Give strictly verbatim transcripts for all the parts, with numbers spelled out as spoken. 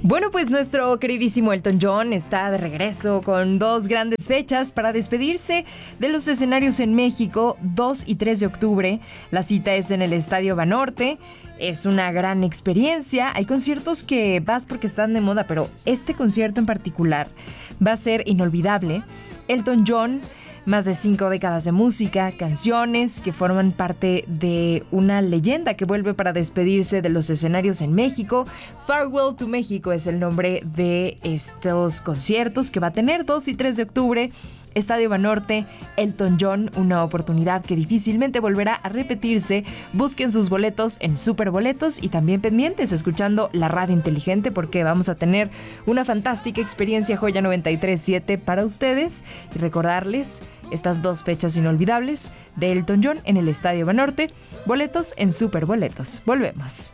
Bueno, pues nuestro queridísimo Elton John está de regreso con dos grandes fechas para despedirse de los escenarios en México, dos y tres de octubre. La cita es en el Estadio Banorte. Es una gran experiencia. Hay conciertos que vas porque están de moda, pero este concierto en particular va a ser inolvidable. Elton John, más de cinco décadas de música, canciones que forman parte de una leyenda que vuelve para despedirse de los escenarios en México. Farewell to México es el nombre de estos conciertos que va a tener dos y tres de octubre. Estadio Banorte, Elton John, una oportunidad que difícilmente volverá a repetirse. Busquen sus boletos en Superboletos y también pendientes escuchando la radio inteligente porque vamos a tener una fantástica experiencia Joya noventa y tres punto siete para ustedes y recordarles estas dos fechas inolvidables de Elton John en el Estadio Banorte. Boletos en Superboletos. Volvemos.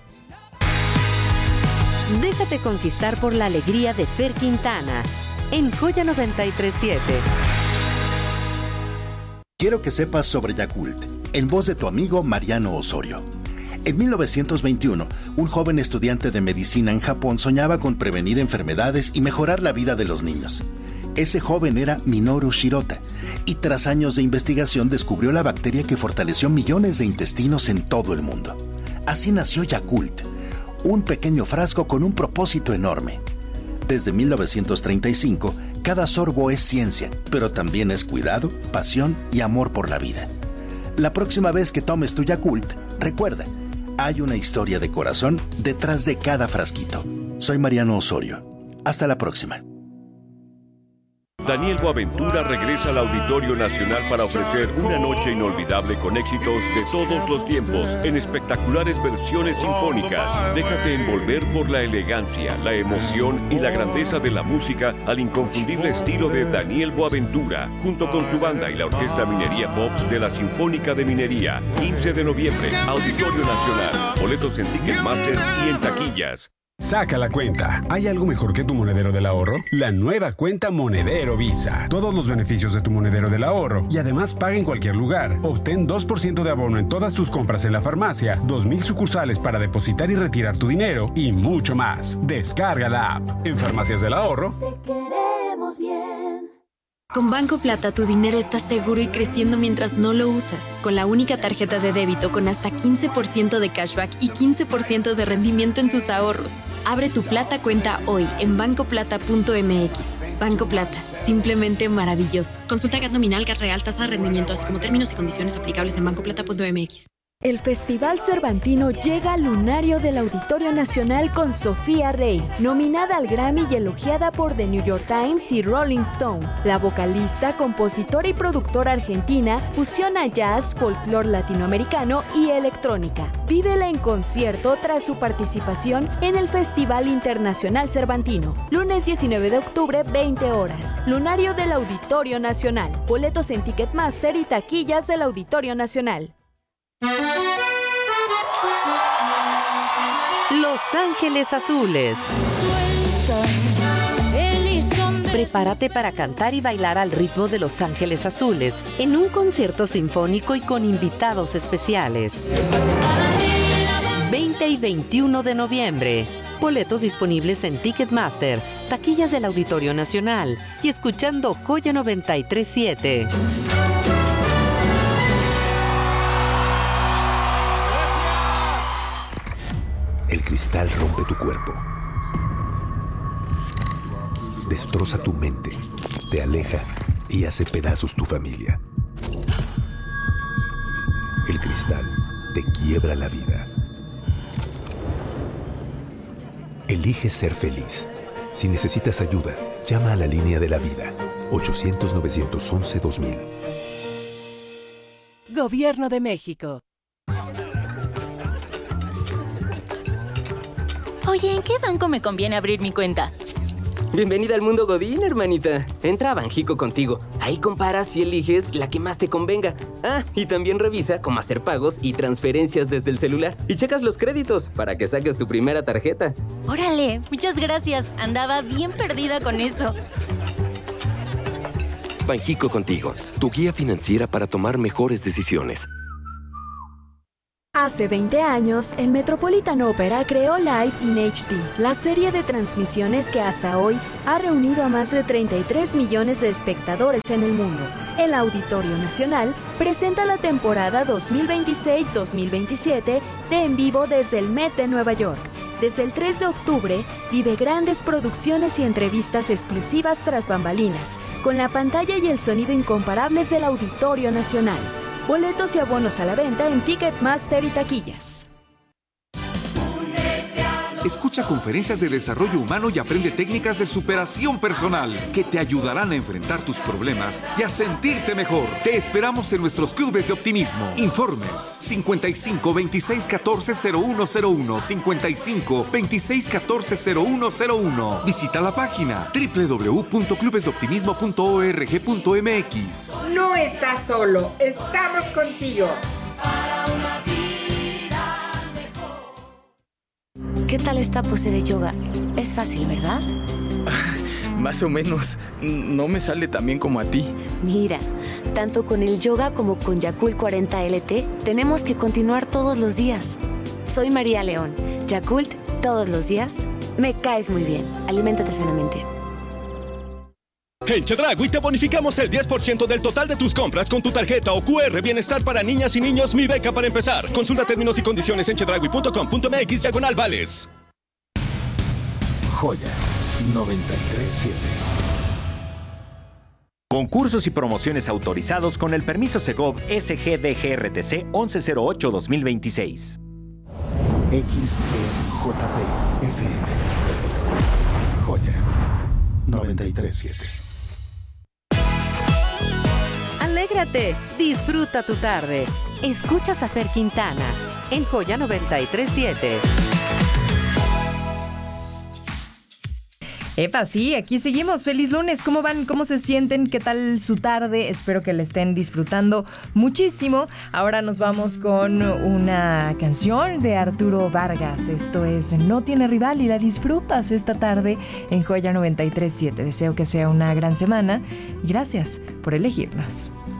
Déjate conquistar por la alegría de Fer Quintana en Joya noventa y tres punto siete. Quiero que sepas sobre Yakult, en voz de tu amigo Mariano Osorio. En mil novecientos veintiuno, un joven estudiante de medicina en Japón soñaba con prevenir enfermedades y mejorar la vida de los niños. Ese joven era Minoru Shirota, y tras años de investigación descubrió la bacteria que fortaleció millones de intestinos en todo el mundo. Así nació Yakult, un pequeño frasco con un propósito enorme. Desde mil novecientos treinta y cinco, cada sorbo es ciencia, pero también es cuidado, pasión y amor por la vida. La próxima vez que tomes tu Yakult, recuerda, hay una historia de corazón detrás de cada frasquito. Soy Mariano Osorio. Hasta la próxima. Daniel Boaventura regresa al Auditorio Nacional para ofrecer una noche inolvidable con éxitos de todos los tiempos en espectaculares versiones sinfónicas. Déjate envolver por la elegancia, la emoción y la grandeza de la música al inconfundible estilo de Daniel Boaventura, junto con su banda y la Orquesta Minería Pops de la Sinfónica de Minería. quince de noviembre, Auditorio Nacional. Boletos en Ticketmaster y en taquillas. Saca la cuenta. ¿Hay algo mejor que tu monedero del ahorro? La nueva cuenta Monedero Visa. Todos los beneficios de tu monedero del ahorro y además paga en cualquier lugar. Obtén dos por ciento de abono en todas tus compras en la farmacia, dos mil sucursales para depositar y retirar tu dinero y mucho más. Descarga la app. En Farmacias del Ahorro. Te queremos bien. Con Banco Plata tu dinero está seguro y creciendo mientras no lo usas. Con la única tarjeta de débito con hasta quince por ciento de cashback y quince por ciento de rendimiento en tus ahorros. Abre tu Plata cuenta hoy en banco plata punto m x. Banco Plata, simplemente maravilloso. Consulta G A T nominal, G A T real, tasa de rendimiento, así como términos y condiciones aplicables en banco plata punto m x. El Festival Cervantino llega al lunario del Auditorio Nacional con Sofía Rey, nominada al Grammy y elogiada por The New York Times y Rolling Stone. La vocalista, compositora y productora argentina fusiona jazz, folclore latinoamericano y electrónica. Vívela en concierto tras su participación en el Festival Internacional Cervantino. Lunes diecinueve de octubre, veinte horas. Lunario del Auditorio Nacional. Boletos en Ticketmaster y taquillas del Auditorio Nacional. Los Ángeles Azules. Prepárate para cantar y bailar al ritmo de Los Ángeles Azules en un concierto sinfónico y con invitados especiales. veinte y veintiuno de noviembre. Boletos disponibles en Ticketmaster, taquillas del Auditorio Nacional y escuchando Joya noventa y tres punto siete. El cristal rompe tu cuerpo, destroza tu mente, te aleja y hace pedazos tu familia. El cristal te quiebra la vida. Elige ser feliz. Si necesitas ayuda, llama a la línea de la vida, ochocientos, novecientos once, dos mil. Gobierno de México. Oye, ¿en qué banco me conviene abrir mi cuenta? Bienvenida al mundo Godín, hermanita. Entra a Banjico contigo. Ahí comparas y eliges la que más te convenga. Ah, y también revisa cómo hacer pagos y transferencias desde el celular. Y checas los créditos para que saques tu primera tarjeta. Órale, muchas gracias. Andaba bien perdida con eso. Banjico contigo, tu guía financiera para tomar mejores decisiones. Hace veinte años, el Metropolitan Opera creó Live in H D, la serie de transmisiones que hasta hoy ha reunido a más de treinta y tres millones de espectadores en el mundo. El Auditorio Nacional presenta la temporada dos mil veintiséis dos mil veintisiete de En Vivo desde el Met de Nueva York. Desde el tres de octubre, vive grandes producciones y entrevistas exclusivas tras bambalinas, con la pantalla y el sonido incomparables del Auditorio Nacional. Boletos y abonos a la venta en Ticketmaster y taquillas. Escucha conferencias de desarrollo humano y aprende técnicas de superación personal que te ayudarán a enfrentar tus problemas y a sentirte mejor. Te esperamos en nuestros clubes de optimismo. Informes cincuenta y cinco veintiséis catorce cero uno cero uno, cincuenta y cinco veintiséis catorce cero uno cero uno. Visita la página doble u doble u doble u punto clubes de optimismo punto org punto m x. No estás solo, estamos contigo. ¿Qué tal esta pose de yoga? Es fácil, ¿verdad? Más o menos. No me sale tan bien como a ti. Mira, tanto con el yoga como con Yakult cuarenta L T, tenemos que continuar todos los días. Soy María León. Yakult, todos los días. Me caes muy bien. Aliméntate sanamente. En Chedraui te bonificamos el diez por ciento del total de tus compras con tu tarjeta o Q R Bienestar para niñas y niños Mi Beca para empezar. Consulta términos y condiciones en chedraui punto com punto m x diagonal vales. Joya noventa y tres punto siete. Concursos y promociones autorizados con el permiso Segov S G D G R T C once cero ocho dos mil veintiséis. X E J P F M. Joya noventa y tres punto siete. Alégrate, disfruta tu tarde. Escuchas a Fer Quintana en Joya noventa y tres punto siete. Epa, sí, aquí seguimos. Feliz lunes. ¿Cómo van? ¿Cómo se sienten? ¿Qué tal su tarde? Espero que la estén disfrutando muchísimo. Ahora nos vamos con una canción de Arturo Vargas. Esto es No tiene rival y la disfrutas esta tarde en Joya noventa y tres punto siete. Deseo que sea una gran semana y gracias por elegirnos.